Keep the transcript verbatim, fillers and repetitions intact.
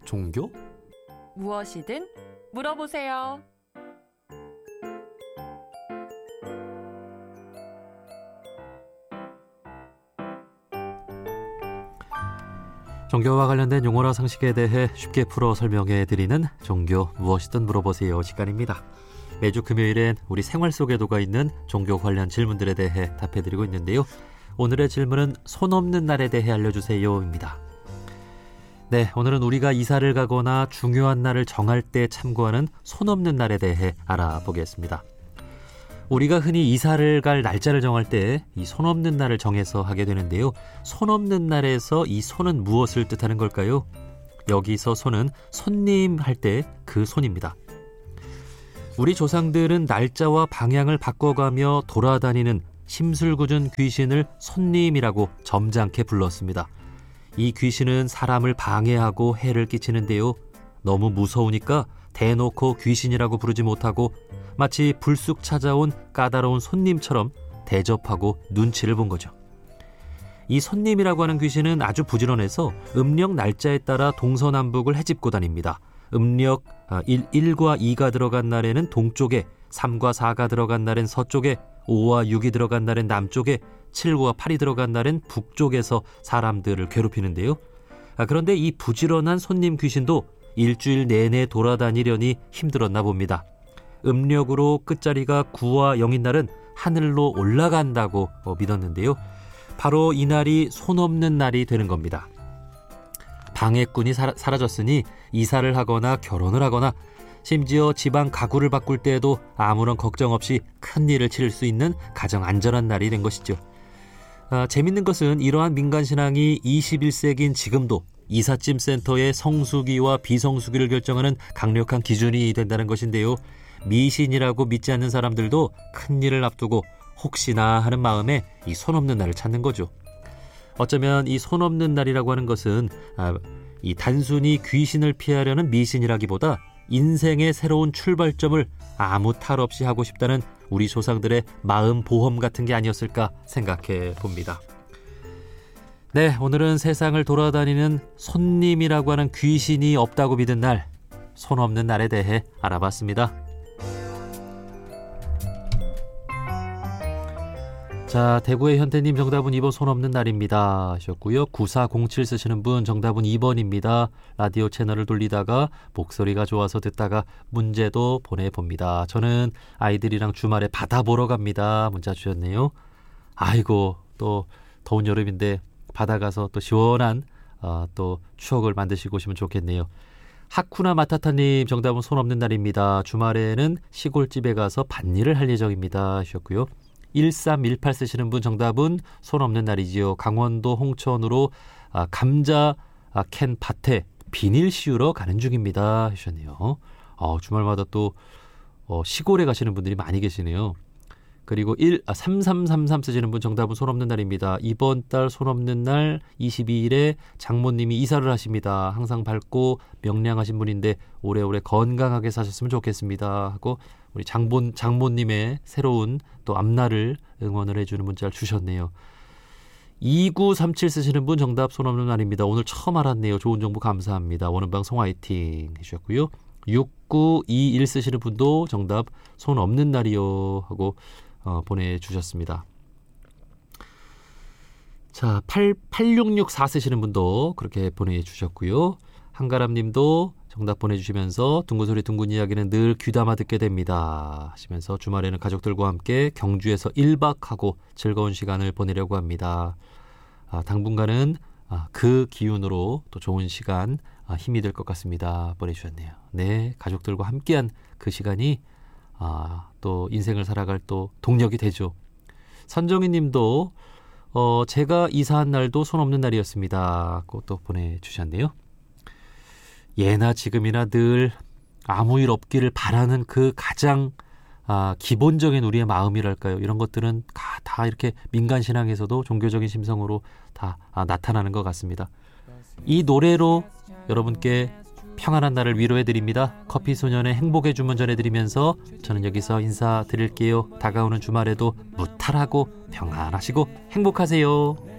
종교? 무엇이든 물어보세요. 종교와 관련된 용어나 상식에 대해 쉽게 풀어 설명해 드리는 종교 무엇이든 물어보세요 시간입니다. 매주 금요일엔 우리 생활 속에 녹아 있는 종교 관련 질문들에 대해 답해 드리고 있는데요. 오늘의 질문은 손 없는 날에 대해 알려주세요입니다. 네, 오늘은 우리가 이사를 가거나 중요한 날을 정할 때 참고하는 손 없는 날에 대해 알아보겠습니다. 우리가 흔히 이사를 갈 날짜를 정할 때 이 손 없는 날을 정해서 하게 되는데요. 손 없는 날에서 이 손은 무엇을 뜻하는 걸까요? 여기서 손은 손님 할 때 그 손입니다. 우리 조상들은 날짜와 방향을 바꿔가며 돌아다니는 심술궂은 귀신을 손님이라고 점잖게 불렀습니다. 이 귀신은 사람을 방해하고 해를 끼치는데요. 너무 무서우니까 대놓고 귀신이라고 부르지 못하고 마치 불쑥 찾아온 까다로운 손님처럼 대접하고 눈치를 본 거죠. 이 손님이라고 하는 귀신은 아주 부지런해서 음력 날짜에 따라 동서남북을 헤집고 다닙니다. 음력 일과 이가 들어간 날에는 동쪽에, 삼과 사가 들어간 날엔 서쪽에, 오와 육이 들어간 날엔 남쪽에, 칠과 팔이 들어간 날엔 북쪽에서 사람들을 괴롭히는데요. 아, 그런데 이 부지런한 손님 귀신도 일주일 내내 돌아다니려니 힘들었나 봅니다. 음력으로 끝자리가 구와 영인 날은 하늘로 올라간다고 믿었는데요. 바로 이 날이 손 없는 날이 되는 겁니다. 방해꾼이 사, 사라졌으니 이사를 하거나 결혼을 하거나 심지어 집안 가구를 바꿀 때에도 아무런 걱정 없이 큰일을 치를 수 있는 가장 안전한 날이 된 것이죠. 아, 재밌는 것은 이러한 민간신앙이 이십일 세기인 지금도 이삿짐 센터의 성수기와 비성수기를 결정하는 강력한 기준이 된다는 것인데요. 미신이라고 믿지 않는 사람들도 큰일을 앞두고 혹시나 하는 마음에 이 손 없는 날을 찾는 거죠. 어쩌면 이 손 없는 날이라고 하는 것은 아, 이 단순히 귀신을 피하려는 미신이라기보다 인생의 새로운 출발점을 아무 탈 없이 하고 싶다는 우리 조상들의 마음 보험 같은 게 아니었을까 생각해 봅니다. 네, 오늘은 세상을 돌아다니는 손님이라고 하는 귀신이 없다고 믿은 날, 손 없는 날에 대해 알아봤습니다. 자, 대구의 현태님 정답은 이 번 손 없는 날입니다 하셨고요. 구사공칠 쓰시는 분 정답은 이 번입니다. 라디오 채널을 돌리다가 목소리가 좋아서 듣다가 문제도 보내봅니다. 저는 아이들이랑 주말에 바다 보러 갑니다. 문자 주셨네요. 아이고, 또 더운 여름인데 바다 가서 또 시원한 어, 또 추억을 만드시고 오시면 좋겠네요. 하쿠나 마타타님 정답은 손 없는 날입니다. 주말에는 시골집에 가서 밭일을 할 예정입니다 하셨고요. 일삼일팔 쓰시는 분 정답은 손 없는 날이지요. 강원도 홍천으로 아, 감자 아, 캔 밭에 비닐 씌우러 가는 중입니다 하셨네요. 어, 주말마다 또 어, 시골에 가시는 분들이 많이 계시네요. 그리고 일, 아, 삼삼삼삼 쓰시는 분 정답은 손 없는 날입니다. 이번 달 손 없는 날 이십이 일에 장모님이 이사를 하십니다. 항상 밝고 명량하신 분인데 오래오래 건강하게 사셨으면 좋겠습니다 하고 우리 장본, 장모님의 새로운 또 앞날을 응원을 해주는 문자를 주셨네요. 이구삼칠 쓰시는 분 정답 손 없는 날입니다. 오늘 처음 알았네요. 좋은 정보 감사합니다. 원음방송 화이팅 해주셨고요. 육구이일 쓰시는 분도 정답 손 없는 날이요 하고 어, 보내주셨습니다. 자, 팔육육사 쓰시는 분도 그렇게 보내주셨고요. 한가람 님도 정답 보내주시면서 둥근소리 둥근 이야기는 늘 귀담아 듣게 됩니다 하시면서 주말에는 가족들과 함께 경주에서 일 박하고 즐거운 시간을 보내려고 합니다. 아, 당분간은 아, 그 기운으로 또 좋은 시간 아, 힘이 될 것 같습니다 보내주셨네요. 네, 가족들과 함께한 그 시간이 아, 또 인생을 살아갈 또 동력이 되죠. 선정희 님도 어, 제가 이사한 날도 손 없는 날이었습니다 또 보내주셨네요. 예나 지금이나 늘 아무 일 없기를 바라는 그 가장 아, 기본적인 우리의 마음이랄까요. 이런 것들은 다, 다 이렇게 민간신앙에서도 종교적인 심성으로 다 아, 나타나는 것 같습니다. 이 노래로 여러분께 평안한 날을 위로해드립니다. 커피소년의 행복의 주문 전해드리면서 저는 여기서 인사드릴게요. 다가오는 주말에도 무탈하고 평안하시고 행복하세요.